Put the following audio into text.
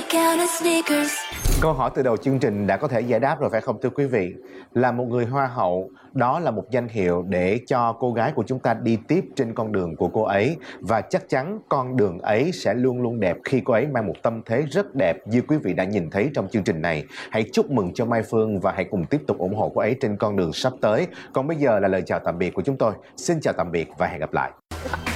Câu hỏi từ đầu chương trình đã có thể giải đáp rồi phải không thưa quý vị? Là một người hoa hậu, đó là một danh hiệu để cho cô gái của chúng ta đi tiếp trên con đường của cô ấy. Và chắc chắn con đường ấy sẽ luôn luôn đẹp khi cô ấy mang một tâm thế rất đẹp như quý vị đã nhìn thấy trong chương trình này. Hãy chúc mừng cho Mai Phương và hãy cùng tiếp tục ủng hộ cô ấy trên con đường sắp tới. Còn bây giờ là lời chào tạm biệt của chúng tôi. Xin chào tạm biệt và hẹn gặp lại.